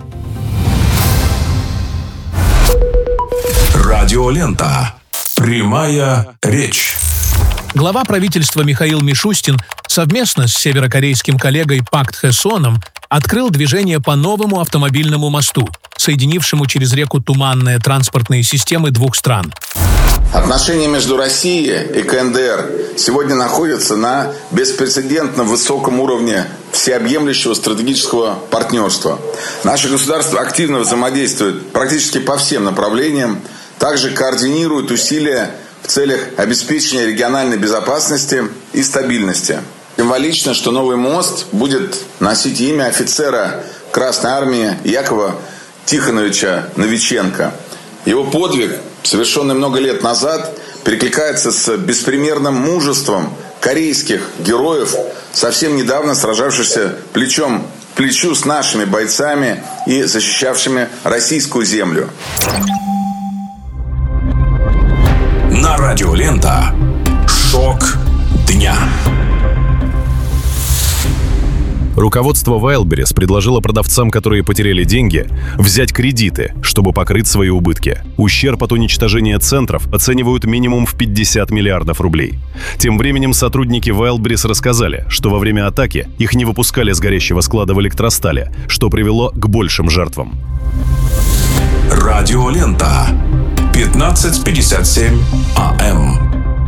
Радио Лента. Прямая речь. Глава правительства Михаил Мишустин совместно с северокорейским коллегой Пак Тхэ Соном открыл движение по новому автомобильному мосту, соединившему через реку туманные транспортные системы двух стран. Отношения между Россией и КНДР сегодня находятся на беспрецедентно высоком уровне всеобъемлющего стратегического партнерства. Наши государства активно взаимодействуют практически по всем направлениям, также координируют усилия в целях обеспечения региональной безопасности и стабильности. Символично, что новый мост будет носить имя офицера Красной Армии Якова Тихоновича Новиченко. Его подвиг, совершенный много лет назад, перекликается с беспримерным мужеством корейских героев, совсем недавно сражавшихся плечом к плечу с нашими бойцами и защищавшими российскую землю. На Радио Лента. Шок дня. Руководство Wildberries предложило продавцам, которые потеряли деньги, взять кредиты, чтобы покрыть свои убытки. Ущерб от уничтожения центров оценивают минимум в пятьдесят миллиардов рублей. Тем временем сотрудники Wildberries рассказали, что во время атаки их не выпускали с горящего склада в электростале, что привело к большим жертвам. Радио Лента. пятнадцать пятьдесят семь АМ.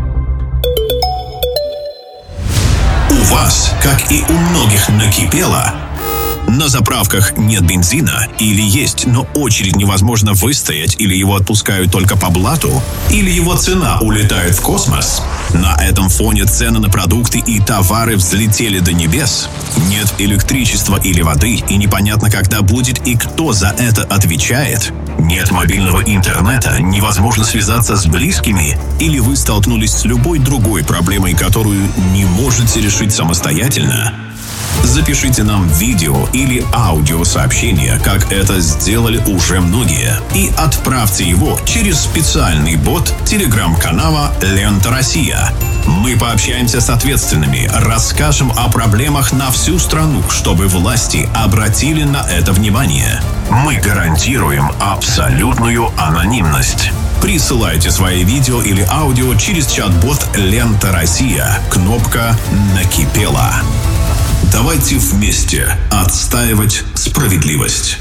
У вас, как и у многих, накипело? На заправках нет бензина или есть, но очередь невозможно выстоять, или его отпускают только по блату, или его цена улетает в космос? На этом фоне цены на продукты и товары взлетели до небес. Нет электричества или воды, и непонятно, когда будет и кто за это отвечает. Нет мобильного интернета, невозможно связаться с близкими, или вы столкнулись с любой другой проблемой, которую не можете решить самостоятельно? Запишите нам видео или аудиосообщение, как это сделали уже многие, и отправьте его через специальный бот телеграм-канала «Лента Россия». Мы пообщаемся с ответственными, расскажем о проблемах на всю страну, чтобы власти обратили на это внимание. Мы гарантируем абсолютную анонимность. Присылайте свои видео или аудио через чат-бот «Лента Россия». Кнопка «Накипело». Давайте вместе отстаивать справедливость.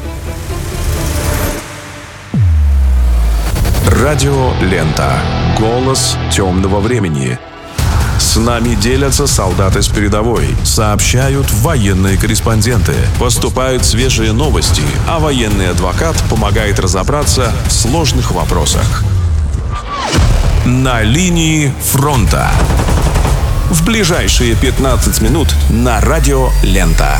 Радио Лента. Голос темного времени. С нами делятся солдаты с передовой, сообщают военные корреспонденты, поступают свежие новости, а военный адвокат помогает разобраться в сложных вопросах. На линии фронта. В ближайшие пятнадцать минут на Радио Лента.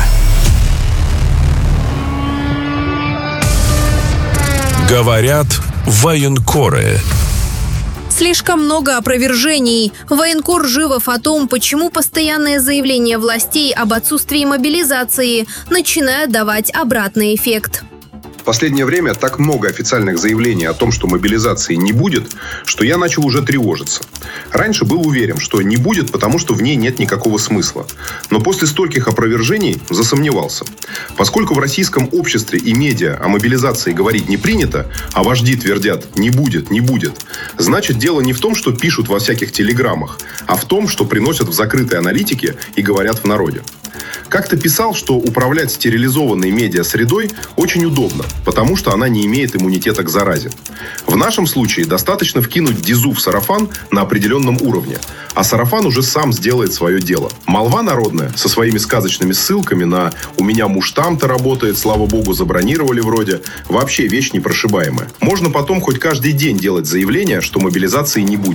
Говорят военкоры. Слишком много опровержений. Военкор Живов о том, почему постоянные заявления властей об отсутствии мобилизации начинают давать обратный эффект. В последнее время так много официальных заявлений о том, что мобилизации не будет, что я начал уже тревожиться. Раньше был уверен, что не будет, потому что в ней нет никакого смысла. Но после стольких опровержений засомневался. Поскольку в российском обществе и медиа о мобилизации говорить не принято, а вожди твердят «не будет, не будет», значит, дело не в том, что пишут во всяких телеграммах, а в том, что приносят в закрытой аналитике и говорят в народе. Как-то писал, что управлять стерилизованной медиа-средой очень удобно, потому что она не имеет иммунитета к заразе. В нашем случае достаточно вкинуть дизу в сарафан на определенном уровне, а сарафан уже сам сделает свое дело. Молва народная со своими сказочными ссылками на «у меня муж там-то работает, слава богу, забронировали вроде» вообще вещь непрошибаемая. Можно потом хоть каждый день делать заявление, что мобилизации не будет.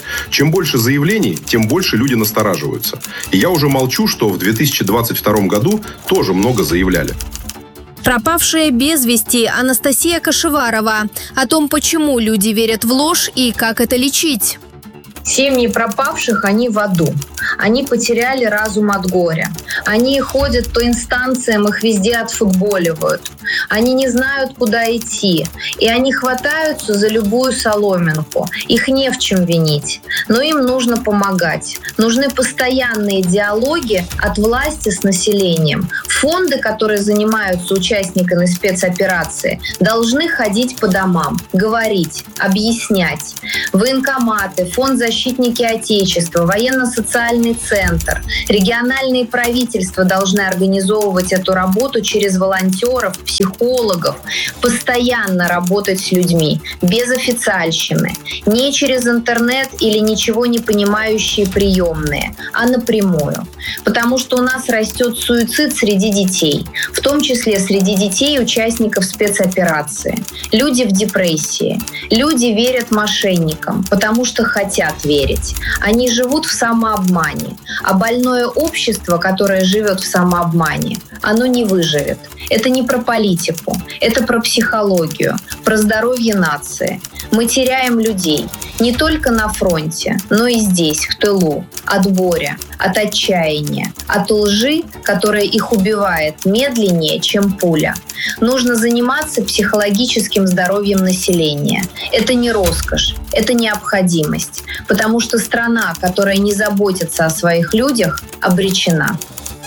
Чем больше заявлений, тем больше люди настораживаются. И я уже молчу, что в две тысячи двадцать втором году тоже много заявляли. Пропавшая без вести Анастасия Кашеварова. О том, почему люди верят в ложь и как это лечить. Семьи пропавших, они в аду. Они потеряли разум от горя. Они ходят по инстанциям, их везде отфутболивают. Они не знают, куда идти. И они хватаются за любую соломинку. Их не в чем винить. Но им нужно помогать. Нужны постоянные диалоги от власти с населением. Фонды, которые занимаются участниками спецоперации, должны ходить по домам, говорить, объяснять. Военкоматы, фонд «Защитники Отечества», военно-социальный центр, региональные правительства должны организовывать эту работу через волонтеров, психологов, постоянно работать с людьми, без официальщины, не через интернет или ничего не понимающие приемные, а напрямую. Потому что у нас растет суицид среди детей, в том числе среди детей участников спецоперации. Люди в депрессии, люди верят мошенникам, потому что хотят верить. Они живут в самообмане, а больное общество, которое живет в самообмане, оно не выживет. Это не про политику, это про психологию, про здоровье нации. Мы теряем людей не только на фронте, но и здесь, в тылу, от горя, от отчаяния, от лжи, которая их убивает медленнее, чем пуля. Нужно заниматься психологическим здоровьем населения. Это не роскошь, это необходимость, потому что страна, которая не заботится о своих людях, обречена.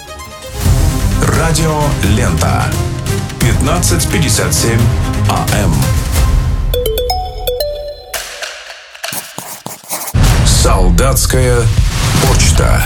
Радио Лента. пятнадцать пятьдесят семь АМ. Солдатская почта.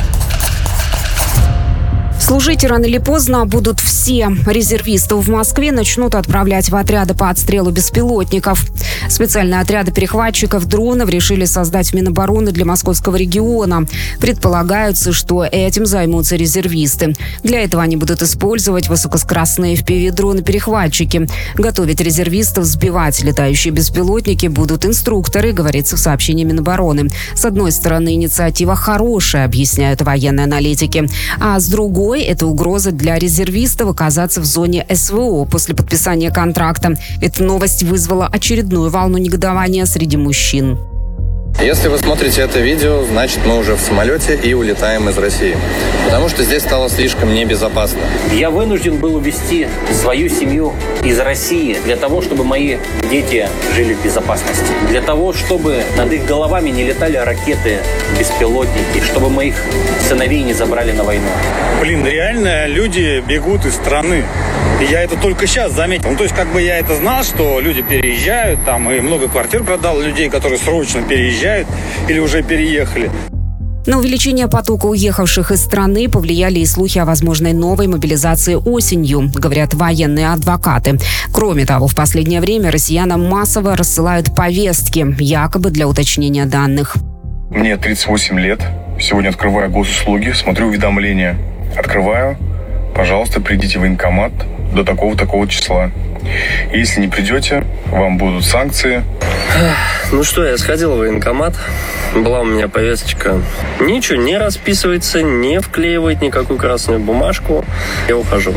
Служить рано или поздно будут все. Резервистов в Москве начнут отправлять в отряды по отстрелу беспилотников. Специальные отряды перехватчиков дронов решили создать в Минобороны для московского региона. Предполагается, что этим займутся резервисты. Для этого они будут использовать высокоскоростные эф пи ви-дроны-перехватчики. Готовить резервистов сбивать летающие беспилотники будут инструкторы, говорится в сообщении Минобороны. С одной стороны, инициатива хорошая, объясняют военные аналитики, а с другой это угроза для резервистов оказаться в зоне эс вэ о после подписания контракта. Эта новость вызвала очередную волну негодования среди мужчин. Если вы смотрите это видео, значит, мы уже в самолете и улетаем из России. Потому что здесь стало слишком небезопасно. Я вынужден был увезти свою семью из России для того, чтобы мои дети жили в безопасности. Для того, чтобы над их головами не летали ракеты, беспилотники, чтобы моих сыновей не забрали на войну. Блин, реально люди бегут из страны. И я это только сейчас заметил. Ну, то есть, как бы я это знал, что люди переезжают, там, и много квартир продал людей, которые срочно переезжают или уже переехали. На увеличение потока уехавших из страны повлияли и слухи о возможной новой мобилизации осенью, говорят военные адвокаты. Кроме того, в последнее время россиянам массово рассылают повестки, якобы для уточнения данных. Мне тридцать восемь лет. Сегодня открываю госуслуги, смотрю уведомления. Открываю. Пожалуйста, придите в военкомат до такого-такого числа. Если не придете, вам будут санкции. Ну что, я сходил в военкомат. Была у меня повесточка. Ничего не расписывается, не вклеивает никакую красную бумажку. Я ухожу.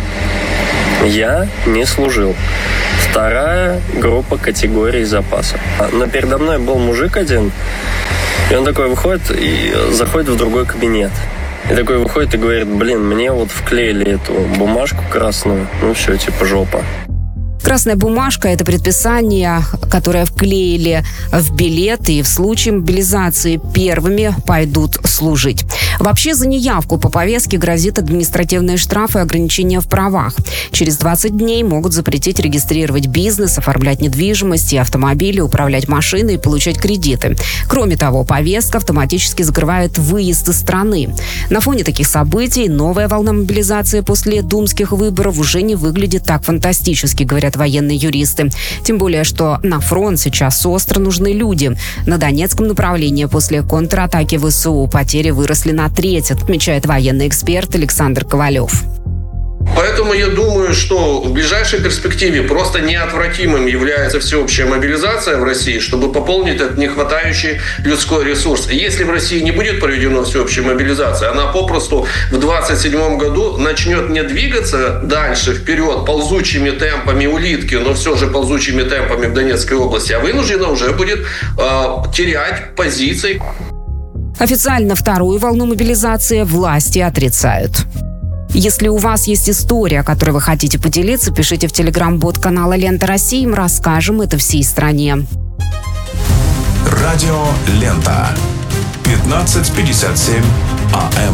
Я не служил. Вторая группа категорий запаса. Но передо мной был мужик один. И он такой выходит и заходит в другой кабинет. И такой выходит и говорит: блин, мне вот вклеили эту бумажку красную. Ну все, типа жопа. Красная бумажка – это предписание, которое вклеили в билет, и в случае мобилизации первыми пойдут служить. Вообще за неявку по повестке грозит административные штрафы и ограничения в правах. Через двадцать дней могут запретить регистрировать бизнес, оформлять недвижимость и автомобили, управлять машиной и получать кредиты. Кроме того, повестка автоматически закрывает выезд из страны. На фоне таких событий новая волна мобилизации после думских выборов уже не выглядит так фантастически, говорят военные юристы. Тем более, что на фронт сейчас остро нужны люди. На Донецком направлении после контратаки вэ эс у потери выросли на треть, отмечает военный эксперт Александр Ковалев. Поэтому я думаю, что в ближайшей перспективе просто неотвратимым является всеобщая мобилизация в России, чтобы пополнить этот нехватающий людской ресурс. Если в России не будет проведена всеобщая мобилизация, она попросту в двадцать седьмом году начнет не двигаться дальше, вперед, ползучими темпами улитки, но все же ползучими темпами в Донецкой области, а вынуждена уже будет э, терять позиции. Официально вторую волну мобилизации власти отрицают. Если у вас есть история, которой вы хотите поделиться, пишите в телеграм-бот канала «Лента России», мы расскажем это всей стране. Радио «Лента». пятнадцать пятьдесят семь АМ.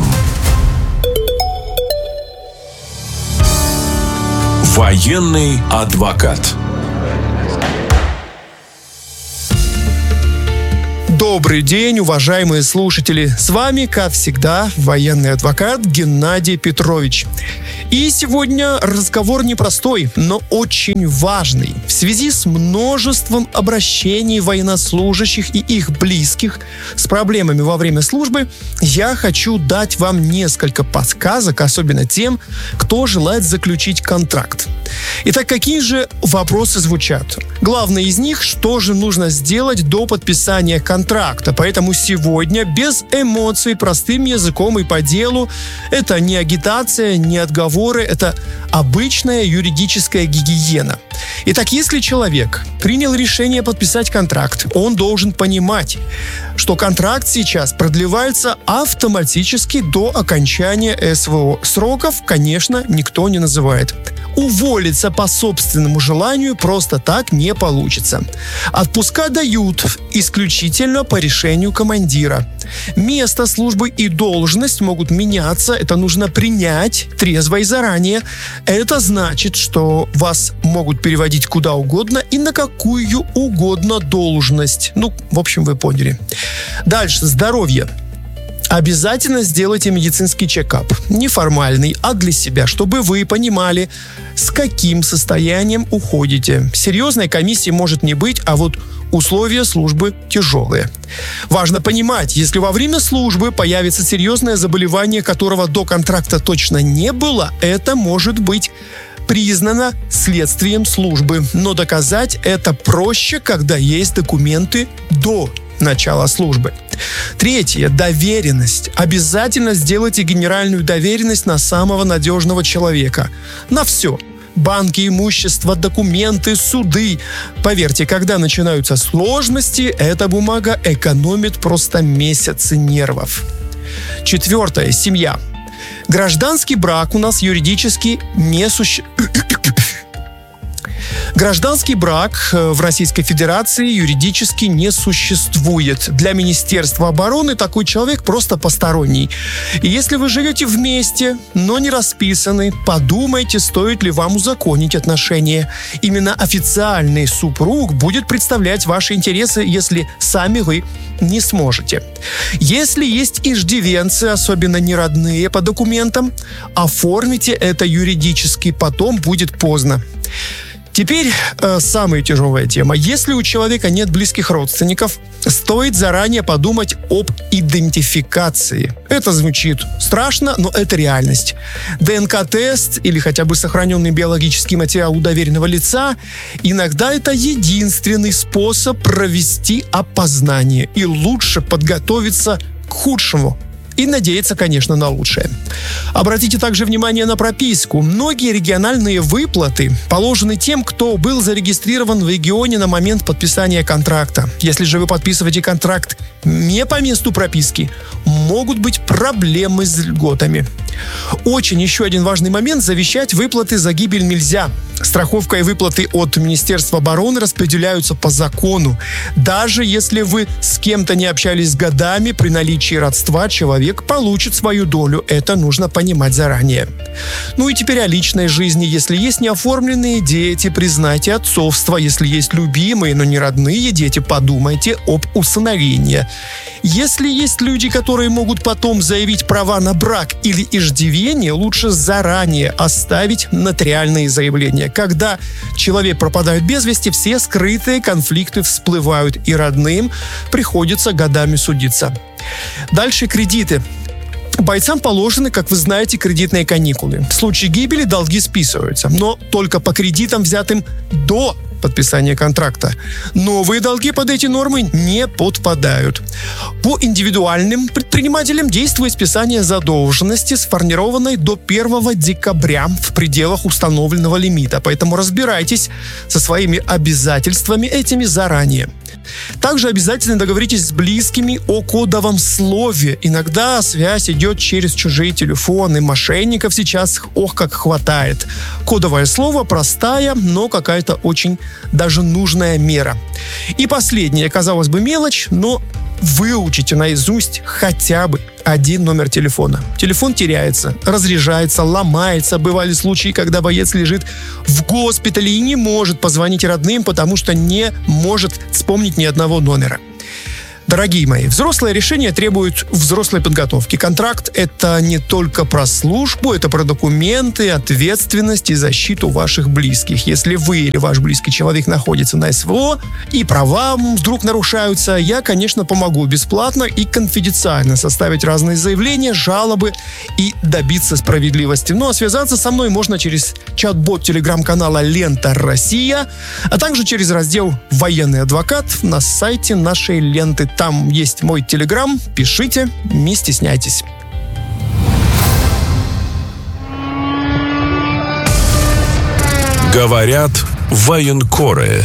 Военный адвокат. Добрый день, уважаемые слушатели. С вами, как всегда, военный адвокат Геннадий Петрович. И сегодня разговор непростой, но очень важный. В связи с множеством обращений военнослужащих и их близких с проблемами во время службы, я хочу дать вам несколько подсказок, особенно тем, кто желает заключить контракт. Итак, какие же вопросы звучат? Главное из них, что же нужно сделать до подписания контракта. Поэтому сегодня без эмоций, простым языком и по делу. Это не агитация, не отговоры, это обычная юридическая гигиена. Итак, если человек принял решение подписать контракт, он должен понимать, что контракт сейчас продлевается автоматически до окончания СВО. Сроков, конечно, никто не называет. Уволиться по собственному желанию просто так не получится. Отпуска дают исключительно по решению командира. Место службы и должность могут меняться. Это нужно принять трезво и заранее. Это значит, что вас могут переводить куда угодно и на какую угодно должность. Ну, в общем, вы поняли. Дальше. Здоровье. Обязательно сделайте медицинский чекап. Неформальный, а для себя, чтобы вы понимали, с каким состоянием уходите. Серьезной комиссии может не быть, а вот условия службы тяжелые. Важно понимать, если во время службы появится серьезное заболевание, которого до контракта точно не было, это может быть признано следствием службы. Но доказать это проще, когда есть документы до начала службы. Третье. Доверенность. Обязательно сделайте генеральную доверенность на самого надежного человека. На все. Банки, имущество, документы, суды. Поверьте, когда начинаются сложности, эта бумага экономит просто месяцы нервов. Четвертое. Семья. Гражданский брак у нас юридически не существует. Гражданский брак в Российской Федерации юридически не существует. Для Министерства обороны такой человек просто посторонний. И если вы живете вместе, но не расписаны, подумайте, стоит ли вам узаконить отношения. Именно официальный супруг будет представлять ваши интересы, если сами вы не сможете. Если есть иждивенцы, особенно неродные по документам, оформите это юридически, потом будет поздно. Теперь э, самая тяжелая тема. Если у человека нет близких родственников, стоит заранее подумать об идентификации. Это звучит страшно, но это реальность. ДНК-тест или хотя бы сохраненный биологический материал у доверенного лица иногда это единственный способ провести опознание и лучше подготовиться к худшему. И надеяться, конечно, на лучшее. Обратите также внимание на прописку. Многие региональные выплаты положены тем, кто был зарегистрирован в регионе на момент подписания контракта. Если же вы подписываете контракт не по месту прописки, могут быть проблемы с льготами. Очень еще один важный момент. Завещать выплаты за гибель нельзя. Страховка и выплаты от Министерства обороны распределяются по закону. Даже если вы с кем-то не общались годами, при наличии родства человек получит свою долю. Это нужно понимать заранее. Ну и теперь о личной жизни. Если есть неоформленные дети, признайте отцовство. Если есть любимые, но не родные дети, подумайте об усыновлении. Если есть люди, которые могут потом заявить права на брак или иждивение, лучше заранее оставить нотариальные заявления. Когда человек пропадает без вести, все скрытые конфликты всплывают, и родным приходится годами судиться. Дальше кредиты. Бойцам положены, как вы знаете, кредитные каникулы. В случае гибели долги списываются, но только по кредитам, взятым до подписания контракта. Новые долги под эти нормы не подпадают. По индивидуальным предпринимателям действует списание задолженности, сформированной до первого декабря в пределах установленного лимита. Поэтому разбирайтесь со своими обязательствами этими заранее. Также обязательно договоритесь с близкими о кодовом слове. Иногда связь идет через чужие телефоны. Мошенников сейчас ох как хватает. Кодовое слово простая, но какая-то очень даже нужная мера. И последняя, казалось бы, мелочь, но выучите наизусть хотя бы один номер телефона. Телефон теряется, разряжается, ломается. Бывали случаи, когда боец лежит в госпитале и не может позвонить родным, потому что не может вспомнить ни одного номера. Дорогие мои, взрослое решение требует взрослой подготовки. Контракт – это не только про службу, это про документы, ответственность и защиту ваших близких. Если вы или ваш близкий человек находится на СВО и права вдруг нарушаются, я, конечно, помогу бесплатно и конфиденциально составить разные заявления, жалобы и добиться справедливости. Ну а связаться со мной можно через чат-бот телеграм-канала «Лента Россия», а также через раздел «Военный адвокат» на сайте нашей ленты. Там есть мой телеграм, пишите, не стесняйтесь. Говорят военкоры.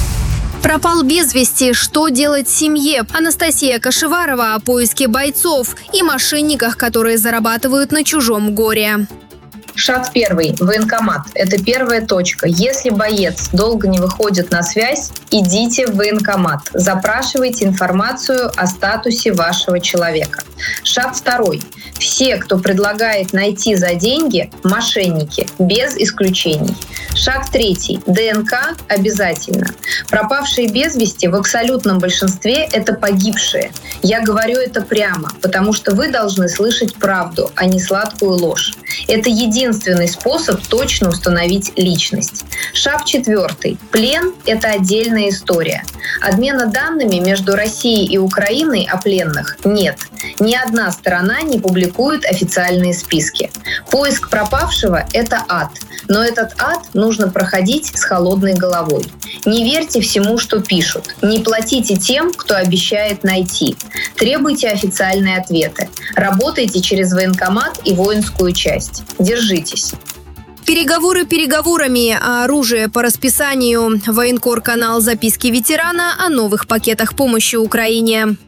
Пропал без вести. Что делать семье? Анастасия Кашеварова о поиске бойцов и мошенниках, которые зарабатывают на чужом горе. Шаг первый. Военкомат. Это первая точка. Если боец долго не выходит на связь, идите в военкомат. Запрашивайте информацию о статусе вашего человека. Шаг второй. Все, кто предлагает найти за деньги, мошенники, без исключений. Шаг третий. ДНК обязательно. Пропавшие без вести в абсолютном большинстве – это погибшие. Я говорю это прямо, потому что вы должны слышать правду, а не сладкую ложь. Это единственный способ точно установить личность. Шаг четвертый. Плен – это отдельная история. Обмена данными между Россией и Украиной о пленных нет. Ни одна сторона не публикует официальные списки. Поиск пропавшего – это ад. Но этот ад нужно проходить с холодной головой. Не верьте всему, что пишут. Не платите тем, кто обещает найти. Требуйте официальные ответы. Работайте через военкомат и воинскую часть. Держитесь. Переговоры переговорами, а оружие по расписанию. Военкор-канал «Записки ветерана» о новых пакетах помощи Украине.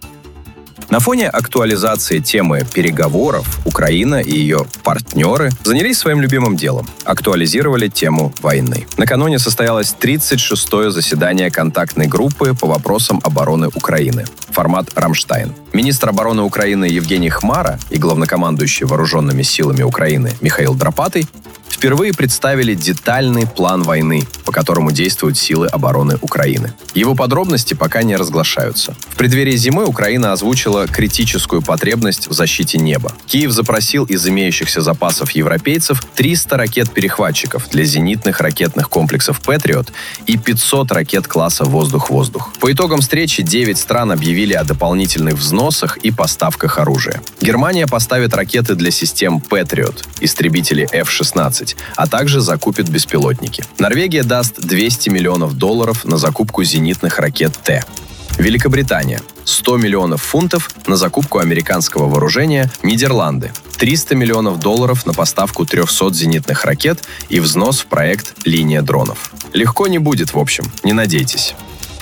На фоне актуализации темы переговоров Украина и ее партнеры занялись своим любимым делом – актуализировали тему войны. Накануне состоялось тридцать шестое заседание контактной группы по вопросам обороны Украины. Формат «Рамштайн». Министр обороны Украины Евгений Хмара и главнокомандующий вооруженными силами Украины Михаил Драпатый впервые представили детальный план войны, по которому действуют силы обороны Украины. Его подробности пока не разглашаются. В преддверии зимы Украина озвучила критическую потребность в защите неба. Киев запросил из имеющихся запасов европейцев триста ракет-перехватчиков для зенитных ракетных комплексов «Патриот» и пятьсот ракет класса «Воздух-воздух». По итогам встречи девять стран объявили о дополнительных взносах и поставках оружия. Германия поставит ракеты для систем «Патриот», истребители эф шестнадцать, а также закупит беспилотники. Норвегия даст двести миллионов долларов на закупку зенитных ракет Т. Великобритания – сто миллионов фунтов на закупку американского вооружения. Нидерланды – триста миллионов долларов на поставку трехсот зенитных ракет и взнос в проект «Линия дронов». Легко не будет, в общем, не надейтесь.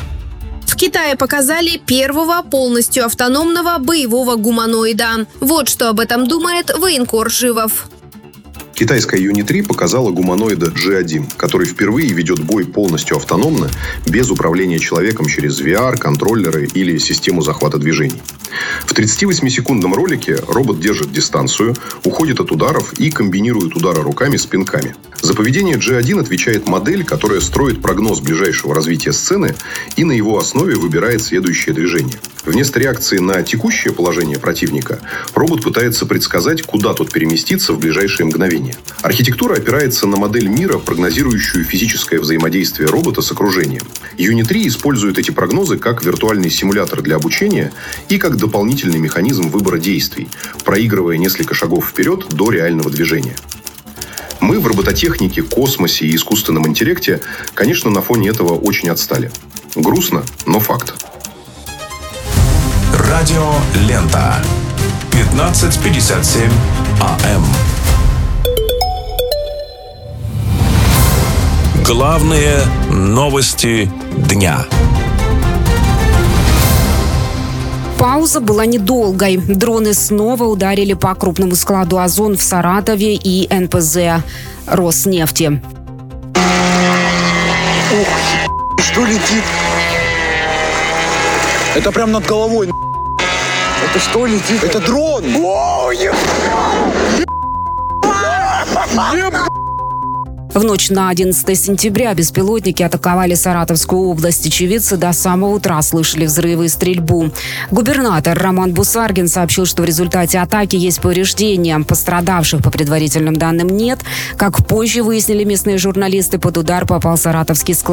В Китае показали первого полностью автономного боевого гуманоида. Вот что об этом думает военкор Живов. Китайская Юни три показала гуманоида джи один, который впервые ведет бой полностью автономно, без управления человеком через ви ар, контроллеры или систему захвата движений. В тридцативосьмисекундном ролике робот держит дистанцию, уходит от ударов и комбинирует удары руками с пинками. За поведение джи один отвечает модель, которая строит прогноз ближайшего развития сцены и на его основе выбирает следующее движение. Вместо реакции на текущее положение противника, робот пытается предсказать, куда тот переместится в ближайшие мгновения. Архитектура опирается на модель мира, прогнозирующую физическое взаимодействие робота с окружением. Юни три использует эти прогнозы как виртуальный симулятор для обучения и как дополнительный механизм выбора действий, проигрывая несколько шагов вперед до реального движения. Мы в робототехнике, космосе и искусственном интеллекте, конечно, на фоне этого очень отстали. Грустно, но факт. Радио Лента. пятнадцать пятьдесят семь АМ. Главные новости дня. Пауза была недолгой. Дроны снова ударили по крупному складу «Озон» в Саратове и эн пэ зэ «Роснефти». Ух, что летит? Это прям над головой. Это что летит? Это дрон! О, е... В ночь на одиннадцатое сентября беспилотники атаковали Саратовскую область. Очевидцы до самого утра слышали взрывы и стрельбу. Губернатор Роман Бусаргин сообщил, что в результате атаки есть повреждения. Пострадавших, по предварительным данным, нет. Как позже выяснили местные журналисты, под удар попал саратовский склад